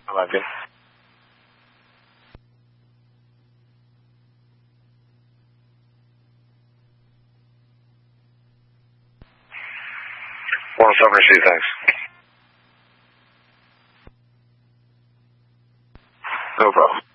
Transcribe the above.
I love you. Well, it's over to see, thanks. No problem.